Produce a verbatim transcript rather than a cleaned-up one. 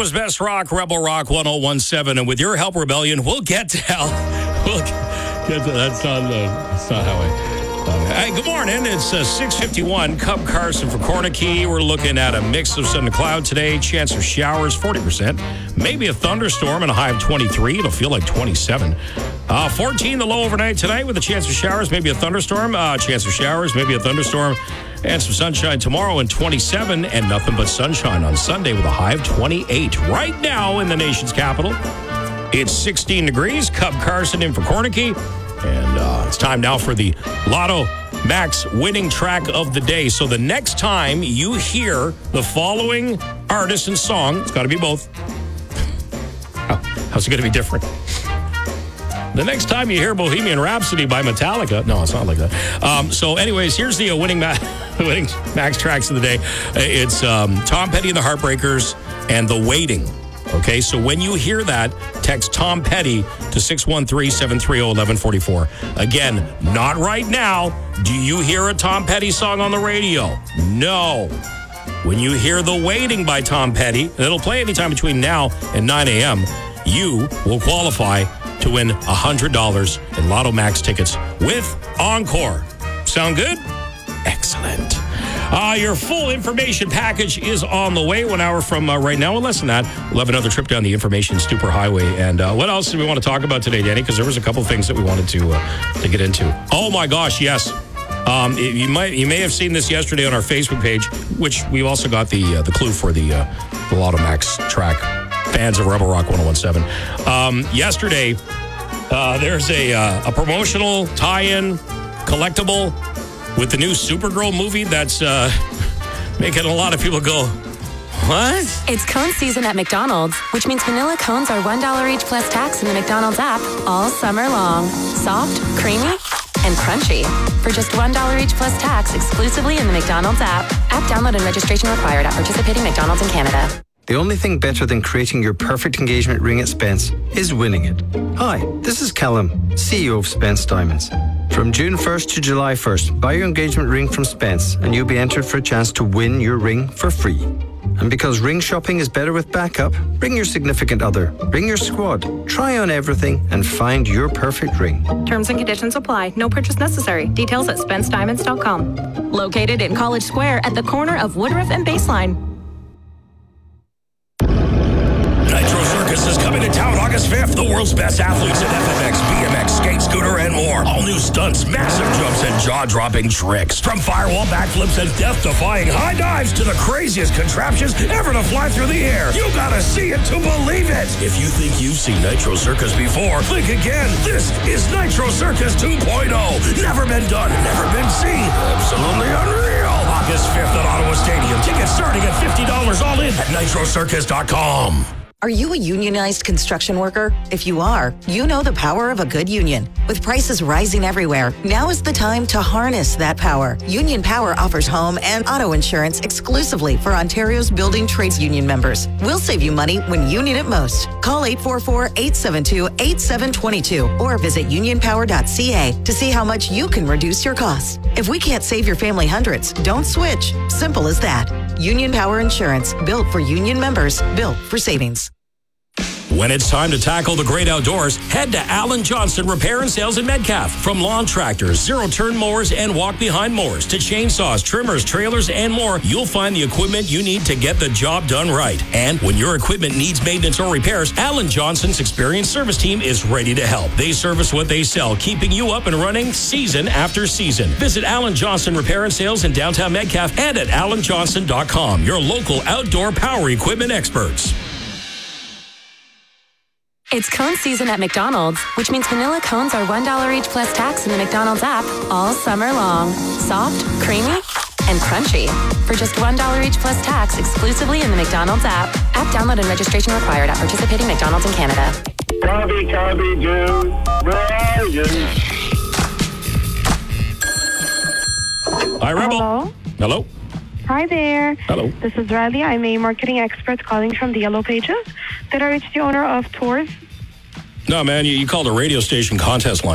Ottawa's best rock, Rebel Rock one oh one seven. And with your help, Rebellion, we'll get to hell. We'll get to, that's not, uh, that's not how I... Uh, hey, good morning. It's uh, six fifty-one. Cub Carson for Cornicky. We're looking at a mix of sun and cloud today. Chance of showers, forty percent. Maybe a thunderstorm and a high of twenty-three. It'll feel like twenty-seven. Uh, fourteen, the low overnight tonight with a chance of showers, maybe a thunderstorm. Uh, chance of showers, maybe a thunderstorm. And some sunshine tomorrow and twenty-seven. And nothing but sunshine on Sunday with a high of twenty-eight. Right now in the nation's capital, it's sixteen degrees. Cub Carson in for Cornicky. And uh, it's time now for the Lotto Max winning track of the day. So the next time you hear the following artist and song, it's got to be both. How's it going to be different? The next time you hear Bohemian Rhapsody by Metallica, no, it's not like that. Um, so anyways, here's the uh, winning, ma- winning Max tracks of the day. It's um, Tom Petty and the Heartbreakers and The Waiting. Okay, so when you hear that, text Tom Petty to six one three, seven three zero, one one four four. Again, not right now. Do you hear a Tom Petty song on the radio? No. When you hear The Waiting by Tom Petty, and it'll play anytime between now and nine a.m., you will qualify to win one hundred dollars in Lotto Max tickets with Encore. Sound good? Excellent. Uh, your full information package is on the way. One hour from uh, right now. And less than that, we'll have another trip down the information stupor highway. And uh, what else do we want to talk about today, Danny? Because there was a couple things that we wanted to uh, to get into. Oh my gosh, yes. Um, it, you might you may have seen this yesterday on our Facebook page, which we also got the uh, the clue for the uh, the Lotto Max track. Fans of Rebel Rock one oh one seven. Um, yesterday, uh, there's a uh, a promotional tie-in collectible with the new Supergirl movie that's uh, making a lot of people go, what? It's cone season at McDonald's, which means vanilla cones are one dollar each plus tax in the McDonald's app all summer long. Soft, creamy, and crunchy. For just one dollar each plus tax exclusively in the McDonald's app. App download and registration required at participating McDonald's in Canada. The only thing better than creating your perfect engagement ring at Spence is winning it. Hi, this is Callum, C E O of Spence Diamonds. From June first to July first, buy your engagement ring from Spence and you'll be entered for a chance to win your ring for free. And because ring shopping is better with backup, bring your significant other, bring your squad, try on everything and find your perfect ring. Terms and conditions apply. No purchase necessary. Details at spence diamonds dot com. Located in College Square at the corner of Woodruff and Baseline. Nitro Circus is coming to town August fifth. The world's best athletes in F M X, B M X, skate, scooter, and more. All new stunts, massive jumps, and jaw-dropping tricks. From firewall backflips and death-defying high dives to the craziest contraptions ever to fly through the air. You gotta see it to believe it. If you think you've seen Nitro Circus before, think again. This is Nitro Circus two point oh. Never been done, never been seen. Absolutely unreal. August fifth at Ottawa Stadium. Tickets starting at fifty dollars all in at nitro circus dot com. Are you a unionized construction worker? If you are, you know the power of a good union. With prices rising everywhere, now is the time to harness that power. Union Power offers home and auto insurance exclusively for Ontario's building trades union members. We'll save you money when you need it most. Call eight four four, eight seven two, eight seven two two or visit union power dot c a to see how much you can reduce your costs. If we can't save your family hundreds, don't switch. Simple as that. Union Power Insurance, built for union members, built for savings. When it's time to tackle the great outdoors, head to Alan Johnson Repair and Sales in Metcalfe. From lawn tractors, zero-turn mowers, and walk-behind mowers to chainsaws, trimmers, trailers, and more, you'll find the equipment you need to get the job done right. And when your equipment needs maintenance or repairs, Alan Johnson's experienced service team is ready to help. They service what they sell, keeping you up and running season after season. Visit Alan Johnson Repair and Sales in downtown Metcalfe and at alan johnson dot com, your local outdoor power equipment experts. It's cone season at McDonald's, which means vanilla cones are one dollar each plus tax in the McDonald's app all summer long. Soft, creamy, and crunchy. For just one dollar each plus tax exclusively in the McDonald's app. App download and registration required at participating McDonald's in Canada. Copy, copy, June. Verizon. Hi, Rebel. Hello. Hello. Hi there. Hello. This is Riley. I'm a marketing expert calling from the Yellow Pages. Did I reach the owner of Tours? No, man, you, you called a radio station contest line.